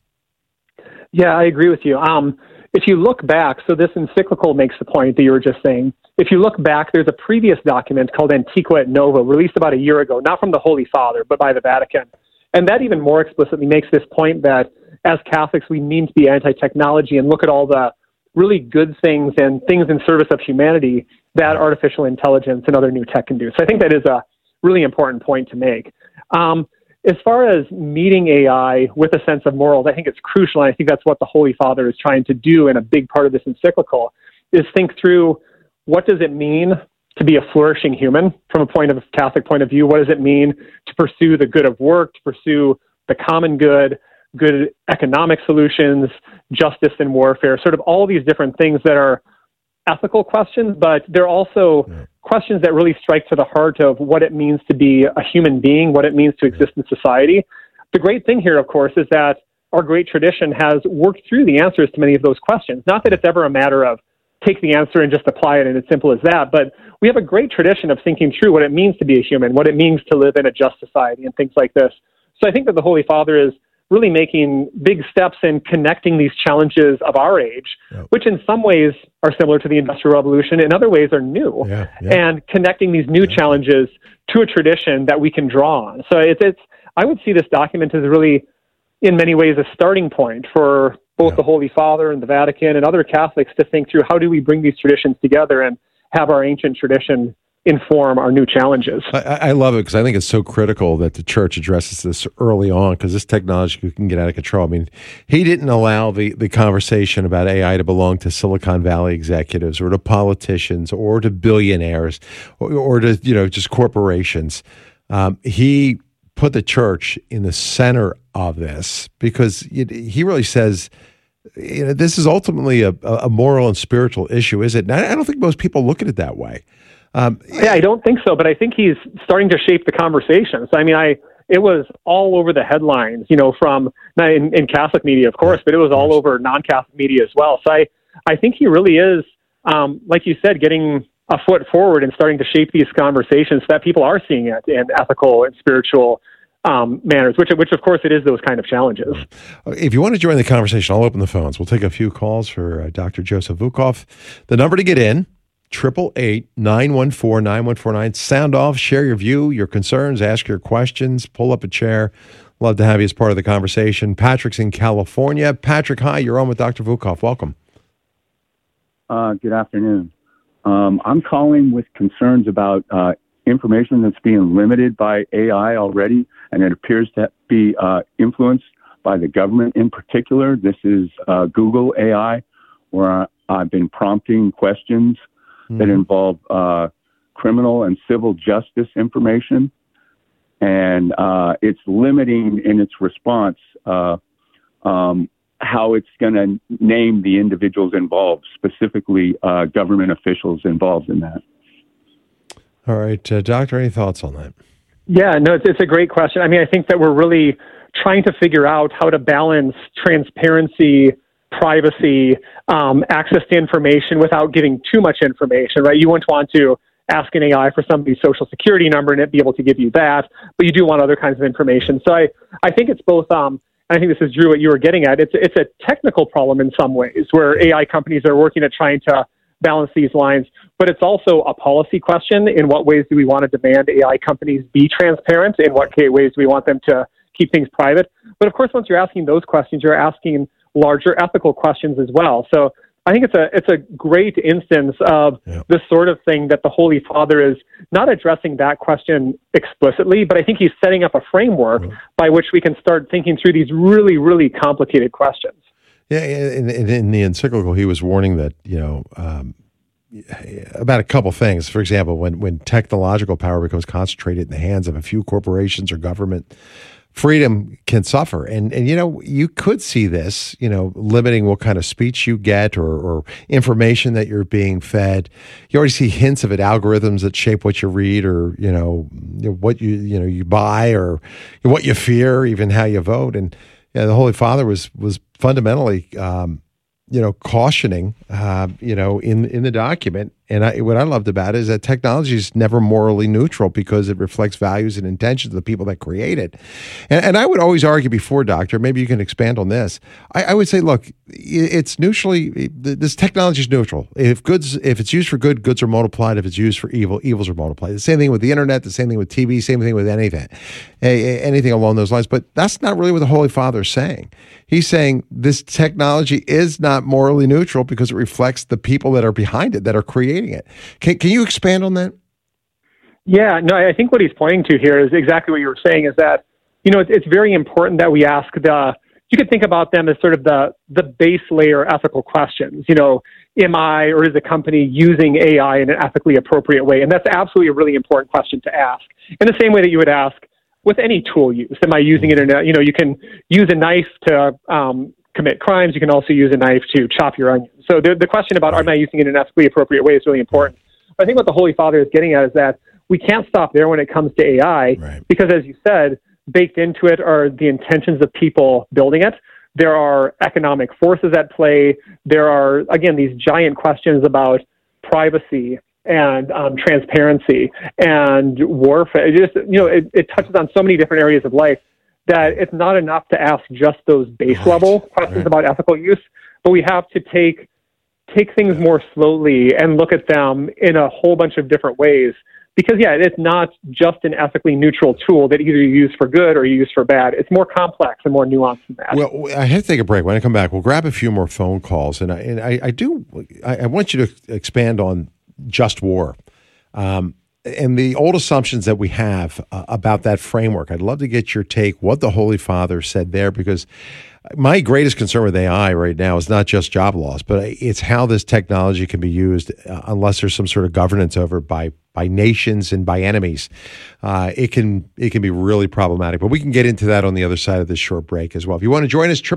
Yeah, I agree with you. If you look back, so this encyclical makes the point that you were just saying. If you look back, there's a previous document called Antiqua et Nova, released about a year ago, not from the Holy Father, but by the Vatican. And that even more explicitly makes this point that as Catholics, we need to be anti-technology and look at all the really good things and things in service of humanity that artificial intelligence and other new tech can do. So I think that is a really important point to make. As far as meeting AI with a sense of morals, I think it's crucial, and I think that's what the Holy Father is trying to do, and a big part of this encyclical is think through what does it mean to be a flourishing human from a Catholic point of view? What does it mean to pursue the good of work, to pursue the common good economic solutions, justice and warfare, sort of all these different things that are ethical questions, but they're also questions that really strike to the heart of what it means to be a human being, what it means to exist in society. The great thing here, of course, is that our great tradition has worked through the answers to many of those questions. Not that it's ever a matter of take the answer and just apply it and it's simple as that, but we have a great tradition of thinking through what it means to be a human, what it means to live in a just society and things like this. So I think that the Holy Father is really making big steps in connecting these challenges of our age, which in some ways are similar to the Industrial Revolution, in other ways are new, and connecting these new challenges to a tradition that we can draw on. So I would see this document as really, in many ways, a starting point for both the Holy Father and the Vatican and other Catholics to think through how do we bring these traditions together and have our ancient tradition inform our new challenges. I love it because I think it's so critical that the church addresses this early on because this technology can get out of control. I mean, he didn't allow the conversation about AI to belong to Silicon Valley executives or to politicians or to billionaires or to, just corporations. He put the church in the center of this because he really says, this is ultimately a moral and spiritual issue, is it? And I don't think most people look at it that way. I don't think so, but I think he's starting to shape the conversation. So, it was all over the headlines, from in Catholic media, of course, but it was all over non-Catholic media as well. So I think he really is, like you said, getting a foot forward and starting to shape these conversations so that people are seeing it in ethical and spiritual manners, which of course it is those kind of challenges. If you want to join the conversation, I'll open the phones. We'll take a few calls for Dr. Joseph Vukov. The number to get in, 888-914-9149. Sound off, share your view, your concerns, ask your questions, pull up a chair. Love to have you as part of the conversation. Patrick's in California. Patrick, hi, you're on with Dr. Vukov. Welcome. Good afternoon. I'm calling with concerns about information that's being limited by AI already, and it appears to be influenced by the government in particular. This is Google AI, where I've been prompting questions that involve criminal and civil justice information, and it's limiting in its response how it's going to name the individuals involved, specifically government officials involved in that. All right, Doctor, any thoughts on that? Yeah, no, it's a great question. I mean, I think that we're really trying to figure out how to balance transparency, privacy, access to information without giving too much information, right? You wouldn't want to ask an AI for somebody's social security number and it be able to give you that, but you do want other kinds of information. So I think it's both, I think this is, Drew, what you were getting at. It's a technical problem in some ways where AI companies are working at trying to balance these lines, but it's also a policy question. In what ways do we want to demand AI companies be transparent? In what ways do we want them to keep things private? But of course, once you're asking those questions, you're asking larger ethical questions as well. So I think it's a great instance of the sort of thing that the Holy Father is not addressing that question explicitly, but I think he's setting up a framework by which we can start thinking through these really, really complicated questions. Yeah, in the encyclical, he was warning that, about a couple things. For example, when technological power becomes concentrated in the hands of a few corporations or government, freedom can suffer. And you could see this, limiting what kind of speech you get or information that you're being fed. You already see hints of it, algorithms that shape what you read or, what you buy or what you fear, even how you vote. And the Holy Father was fundamentally, cautioning, in the document. And what I loved about it is that technology is never morally neutral because it reflects values and intentions of the people that create it. And I would always argue before, Doctor, maybe you can expand on this. I would say, look, it's neutrally, this technology is neutral. If it's used for good, goods are multiplied. If it's used for evil, evils are multiplied. The same thing with the internet, the same thing with TV, same thing with anything along those lines. But that's not really what the Holy Father is saying. He's saying this technology is not morally neutral because it reflects the people that are behind it, that are creating it. Can you expand on that? Yeah, no, I think what he's pointing to here is exactly what you were saying, is that, it's very important that we ask you could think about them as sort of the base layer ethical questions. Am I or is the company using AI in an ethically appropriate way? And that's absolutely a really important question to ask. In the same way that you would ask with any tool use, am I using it in you can use a knife to commit crimes. You can also use a knife to chop your onions. So the question about am I using it in an ethically appropriate way is really important. But I think what the Holy Father is getting at is that we can't stop there when it comes to AI, because as you said, baked into it are the intentions of people building it. There are economic forces at play. There are, again, these giant questions about privacy and transparency and warfare. It touches on so many different areas of life that it's not enough to ask just those base level questions about ethical use, but we have to take things more slowly and look at them in a whole bunch of different ways. Because, it's not just an ethically neutral tool that either you use for good or you use for bad. It's more complex and more nuanced than that. Well, I have to take a break. When I come back, we'll grab a few more phone calls. And I want you to expand on just war. And the old assumptions that we have about that framework. I'd love to get your take, what the Holy Father said there, because my greatest concern with AI right now is not just job loss, but it's how this technology can be used unless there's some sort of governance over it by nations and by enemies. It can be really problematic. But we can get into that on the other side of this short break as well. If you want to join us,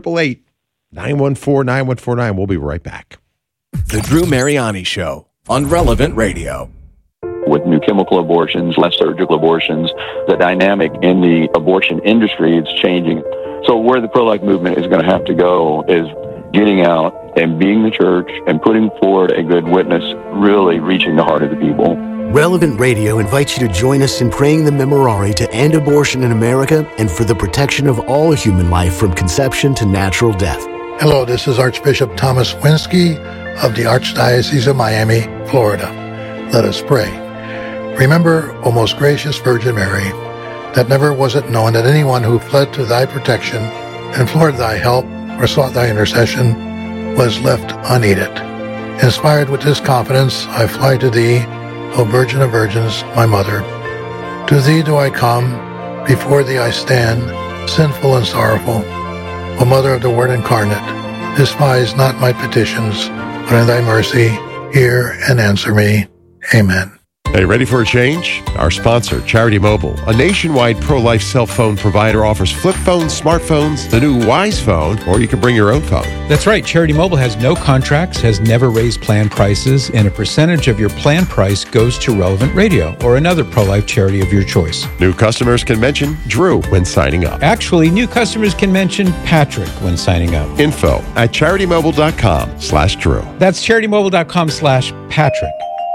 888-914-9149. We'll be right back. The Drew Mariani Show on Relevant Radio. With new chemical abortions, less surgical abortions, the dynamic in the abortion industry is changing. So where the pro-life movement is going to have to go is getting out and being the church and putting forward a good witness, really reaching the heart of the people. Relevant Radio invites you to join us in praying the Memorare to end abortion in America and for the protection of all human life from conception to natural death. Hello, this is Archbishop Thomas Winsky of the Archdiocese of Miami, Florida. Let us pray. Remember, O most gracious Virgin Mary, that never was it known that anyone who fled to thy protection, implored thy help, or sought thy intercession, was left unaided. Inspired with this confidence, I fly to thee, O Virgin of Virgins, my Mother. To thee do I come, before thee I stand, sinful and sorrowful. O Mother of the Word incarnate, despise not my petitions, but in thy mercy hear and answer me. Amen. Hey, ready for a change? Our sponsor, Charity Mobile, a nationwide pro-life cell phone provider, offers flip phones, smartphones, the new Wise Phone, or you can bring your own phone. That's right. Charity Mobile has no contracts, has never raised plan prices, and a percentage of your plan price goes to Relevant Radio or another pro-life charity of your choice. New customers can mention Drew when signing up. Actually, new customers can mention Patrick when signing up. Info at CharityMobile.com/Drew. That's CharityMobile.com/Patrick.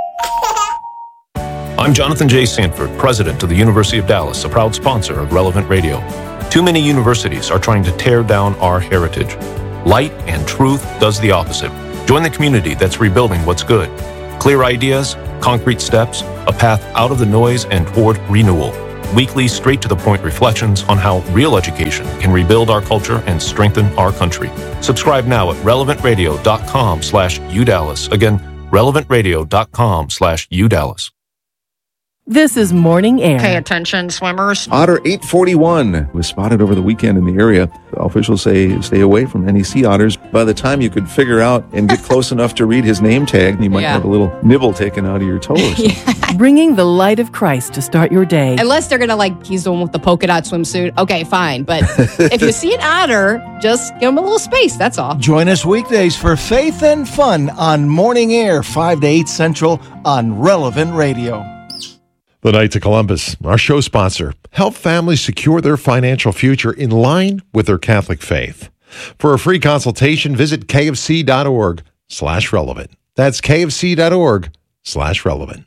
I'm Jonathan J. Sanford, president of the University of Dallas, a proud sponsor of Relevant Radio. Too many universities are trying to tear down our heritage. Light and truth does the opposite. Join the community that's rebuilding what's good. Clear ideas, concrete steps, a path out of the noise and toward renewal. Weekly, straight-to-the-point reflections on how real education can rebuild our culture and strengthen our country. Subscribe now at relevantradio.com/UDallas. Again, relevantradio.com/UDallas. This is Morning Air. Pay attention, swimmers. Otter 841 was spotted over the weekend in the area. Officials say stay away from any sea otters. By the time you could figure out and get close enough to read his name tag, you might have a little nibble taken out of your toe or something. Bringing the light of Christ to start your day. Unless they're going to he's the one with the polka dot swimsuit. Okay, fine. But if you see an otter, just give him a little space. That's all. Join us weekdays for Faith and Fun on Morning Air, 5 to 8 Central on Relevant Radio. The Knights of Columbus, our show sponsor, help families secure their financial future in line with their Catholic faith. For a free consultation, visit kfc.org/relevant. That's kfc.org/relevant.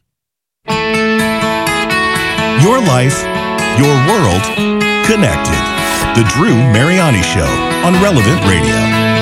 Your life, your world, connected. The Drew Mariani Show on Relevant Radio.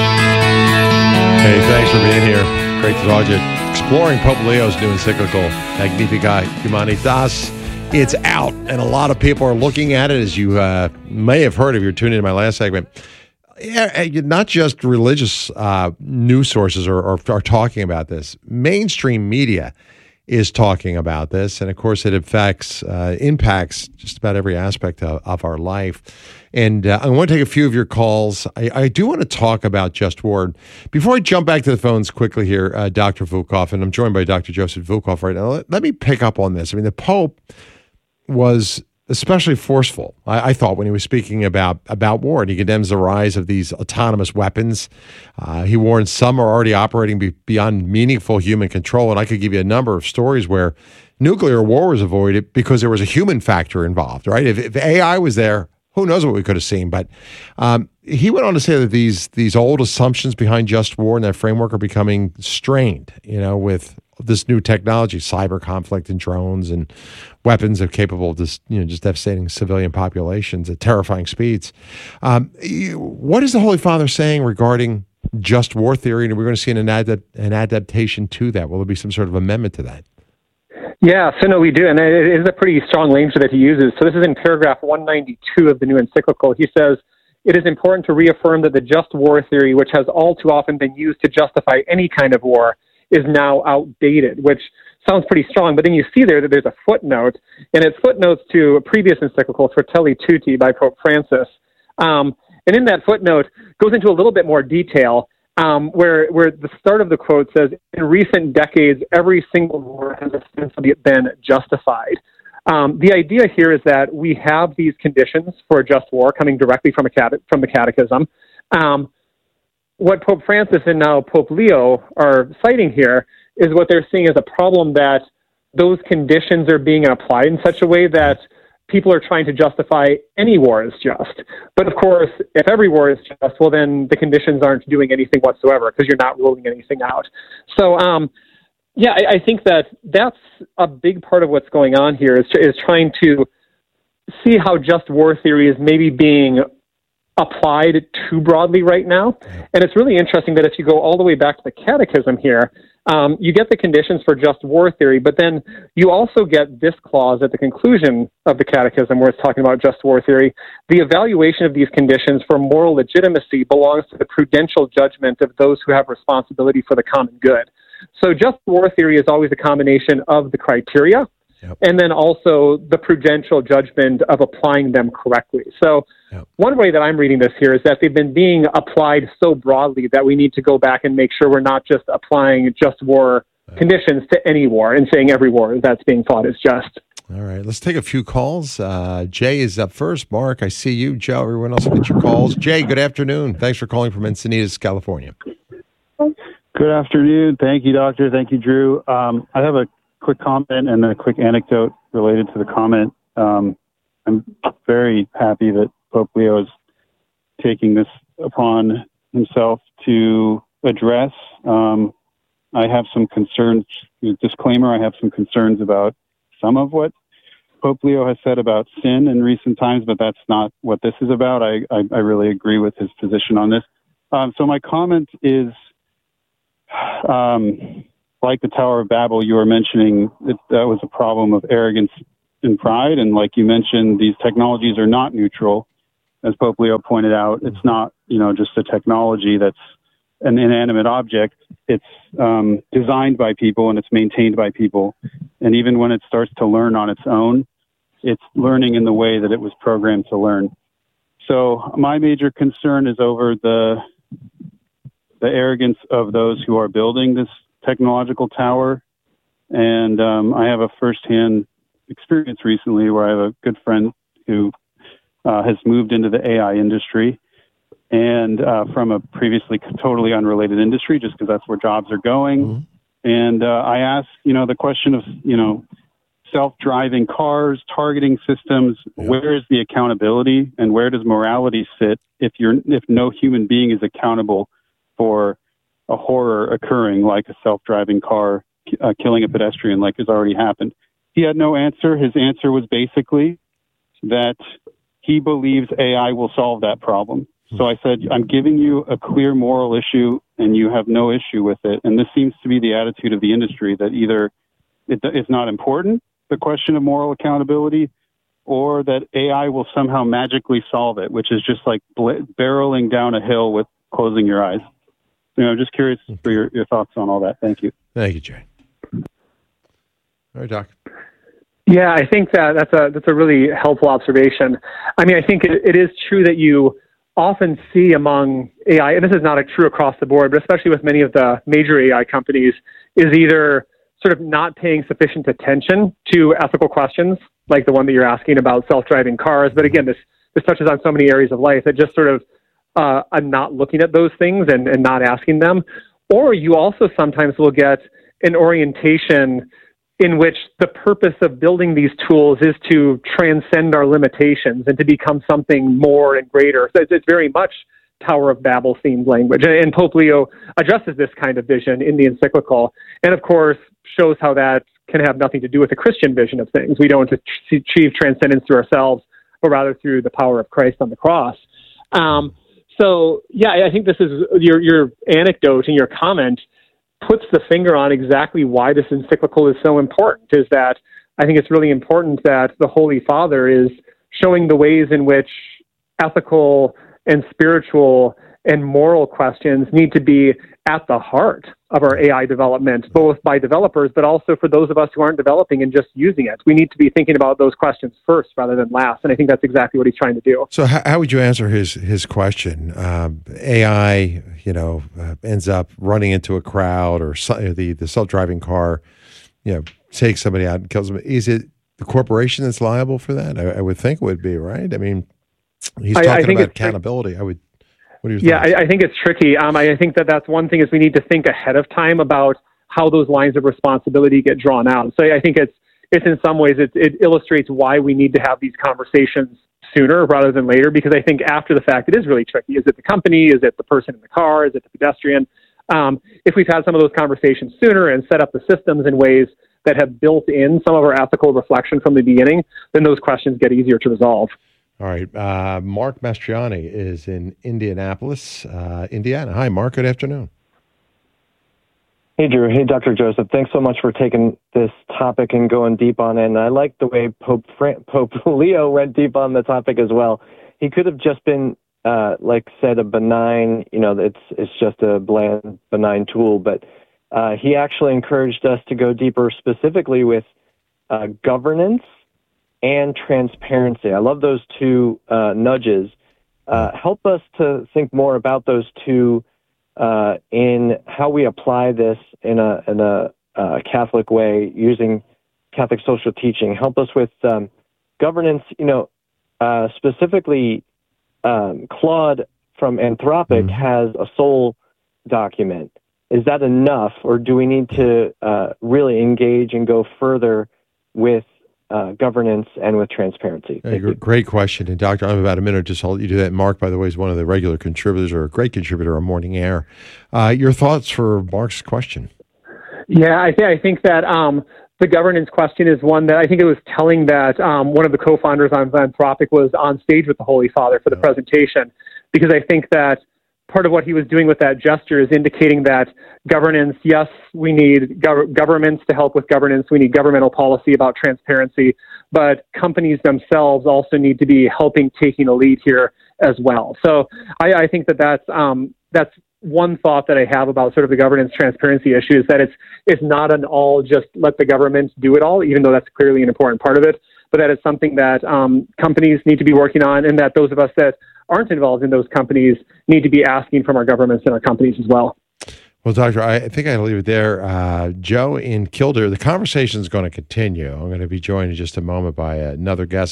Hey, thanks for being here. Great to talk to you. Exploring Pope Leo's new encyclical, Magnificat Humanitas. It's out, and a lot of people are looking at it, as you may have heard if you're tuning into my last segment. Yeah, not just religious news sources are talking about this. Mainstream media is talking about this, and of course it impacts just about every aspect of our life. And I want to take a few of your calls. I do want to talk about Just War. Before I jump back to the phones quickly here, Dr. Volkov, and I'm joined by Dr. Joseph Volkov right now. Let me pick up on this. I mean, the Pope was especially forceful, I thought, when he was speaking about war, and he condemns the rise of these autonomous weapons. He warns some are already operating beyond meaningful human control, and I could give you a number of stories where nuclear war was avoided because there was a human factor involved, right? If AI was there, who knows what we could have seen. But he went on to say that these old assumptions behind Just War and that framework are becoming strained, with this new technology, cyber conflict and drones and weapons that are capable of just devastating civilian populations at terrifying speeds. What is the Holy Father saying regarding Just War theory? And we're going to see an adaptation to that. Will there be some sort of amendment to that? Yeah, so no, we do, and it is a pretty strong language that he uses. So this is in paragraph 192 of the new encyclical. He says, "It is important to reaffirm that the just war theory, which has all too often been used to justify any kind of war, is now outdated," which sounds pretty strong. But then you see there that there's a footnote, and it's footnotes to a previous encyclical, Fratelli Tutti, by Pope Francis. And in that footnote goes into a little bit more detail, where the start of the quote says, "In recent decades, every single war has ostensibly been justified." The idea here is that we have these conditions for a just war coming directly from the Catechism. What Pope Francis and now Pope Leo are citing here is what they're seeing as a problem, that those conditions are being applied in such a way that people are trying to justify any war as just. But of course, if every war is just, well, then the conditions aren't doing anything whatsoever because you're not ruling anything out. So, I think that's a big part of what's going on here is trying to see how just war theory is maybe being applied too broadly right now. And it's really interesting that if you go all the way back to the Catechism here, you get the conditions for just war theory, but then you also get this clause at the conclusion of the Catechism where it's talking about just war theory. The evaluation of these conditions for moral legitimacy belongs to the prudential judgment of those who have responsibility for the common good. So just war theory is always a combination of the criteria and then also the prudential judgment of applying them correctly. So one way that I'm reading this here is that they've been being applied so broadly that we need to go back and make sure we're not just applying just war conditions to any war and saying every war that's being fought is just. All right, let's take a few calls. Jay is up first. Mark, I see you. Joe, everyone else will get your calls. Jay, good afternoon. Thanks for calling from Encinitas, California. Good afternoon. Thank you, Doctor. Thank you, Drew. I have a quick comment and a quick anecdote related to the comment. I'm very happy that Pope Leo is taking this upon himself to address. I have some concerns. Disclaimer, I have some concerns about some of what Pope Leo has said about sin in recent times, but that's not what this is about. I really agree with his position on this. So my comment is, like the Tower of Babel, you were mentioning that was a problem of arrogance and pride. And like you mentioned, these technologies are not neutral. As Pope Leo pointed out, it's not, just a technology that's an inanimate object. It's designed by people and it's maintained by people. And even when it starts to learn on its own, it's learning in the way that it was programmed to learn. So my major concern is over the arrogance of those who are building this technological tower. And I have a firsthand experience recently where I have a good friend who has moved into the AI industry and from a previously totally unrelated industry, just because that's where jobs are going. Mm-hmm. And I asked, the question of, self-driving cars, targeting systems, where is the accountability and where does morality sit if no human being is accountable for a horror occurring like a self-driving car killing a pedestrian like has already happened? He had no answer. His answer was basically that he believes AI will solve that problem. So I said, I'm giving you a clear moral issue and you have no issue with it. And this seems to be the attitude of the industry, that either it's not important, the question of moral accountability, or that AI will somehow magically solve it, which is just like barreling down a hill with closing your eyes. I'm just curious for your thoughts on all that. Thank you. Thank you, Jay. All right, Doc. Yeah, I think that's a really helpful observation. I mean, I think it is true that you often see among AI, and this is not true across the board, but especially with many of the major AI companies, is either sort of not paying sufficient attention to ethical questions, like the one that you're asking about self-driving cars. But again, this touches on so many areas of life that just sort of not looking at those things and not asking them. Or you also sometimes will get an orientation in which the purpose of building these tools is to transcend our limitations and to become something more and greater. So it's very much Tower of Babel themed language. And Pope Leo addresses this kind of vision in the encyclical, and of course shows how that can have nothing to do with the Christian vision of things. We don't achieve transcendence through ourselves, but rather through the power of Christ on the cross. So yeah, I think this is your anecdote and your comment puts the finger on exactly why this encyclical is so important, is that I think it's really important that the Holy Father is showing the ways in which ethical and spiritual and moral questions need to be at the heart of our AI development, both by developers, but also for those of us who aren't developing and just using it. We need to be thinking about those questions first rather than last. And I think that's exactly what he's trying to do. So how would you answer his question? AI, ends up running into a crowd, or the self-driving car, takes somebody out and kills them. Is it the corporation that's liable for that? I would think it would be, right? I mean, he's talking about accountability. What are your thoughts? I think it's tricky. I think that's one thing is we need to think ahead of time about how those lines of responsibility get drawn out. So I think it's in some ways it illustrates why we need to have these conversations sooner rather than later, because I think after the fact, it is really tricky. Is it the company? Is it the person in the car? Is it the pedestrian? If we've had some of those conversations sooner and set up the systems in ways that have built in some of our ethical reflection from the beginning, then those questions get easier to resolve. All right. Mark Mastriani is in Indianapolis, Indiana. Hi, Mark. Good afternoon. Hey, Drew. Hey, Dr. Joseph. Thanks so much for taking this topic and going deep on it. And I like the way Pope Leo went deep on the topic as well. He could have just been, like said, a benign, it's just a bland, benign tool. But he actually encouraged us to go deeper specifically with governance and transparency. I love those two nudges. Help us to think more about those two in how we apply this in a Catholic way, using Catholic social teaching. Help us with governance. Specifically, Claude from Anthropic has a soul document. Is that enough, or do we need to really engage and go further with governance and with transparency? Great question. And Doctor, I have about a minute to let you do that. Mark, by the way, is one of the regular contributors, or a great contributor on Morning Air. Your thoughts for Mark's question? Yeah, I think that the governance question is one that I think it was telling that one of the co-founders on Anthropic was on stage with the Holy Father for the presentation, because I think that part of what he was doing with that gesture is indicating that governance, yes, we need governments to help with governance. We need governmental policy about transparency, but companies themselves also need to be helping taking a lead here as well. So I think that that's one thought that I have about sort of the governance transparency issue, is that it's not an all just let the government do it all, even though that's clearly an important part of it, but that it's something that companies need to be working on, and that those of us that aren't involved in those companies need to be asking from our governments and our companies as well. Well, Doctor, I think I'll leave it there. Joe in Kildare, the conversation is going to continue. I'm going to be joined in just a moment by another guest.